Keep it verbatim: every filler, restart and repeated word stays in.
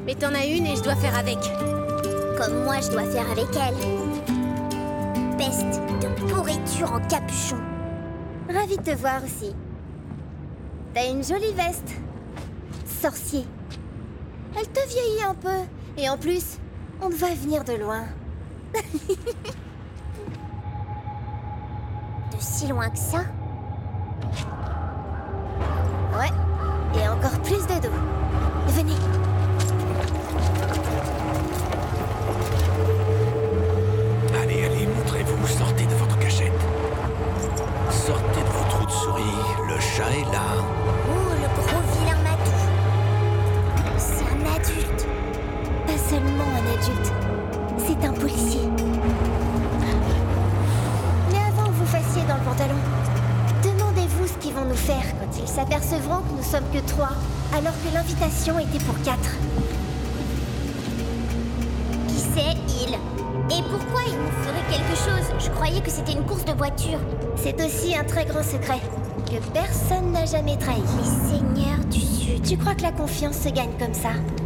Mais t'en as une et je dois faire avec. Comme moi, je dois faire avec elle. Peste de pourriture en capuchon. Ravie de te voir aussi. T'as une jolie veste. Sorcier. Elle te vieillit un peu. Et en plus, on te voit venir de loin. De si loin que ça? Ouais. Et encore plus de dos. Venez. Allez, allez, montrez-vous, sortez de votre cachette. Sortez de votre trou de souris, le chat est là. Oh, le gros vilain matou. C'est un adulte. Pas seulement un adulte. C'est un policier. Mais avant que vous fassiez dans le pantalon, demandez-vous ce qu'ils vont nous faire quand ils s'apercevront que nous sommes que trois, alors que l'invitation était pour quatre. Qui c'est, il? Et pourquoi il nous ferait quelque chose? Je croyais que c'était une course de voiture. C'est aussi un très grand secret que personne n'a jamais trahi. Les seigneurs du Sud. Tu crois que la confiance se gagne comme ça?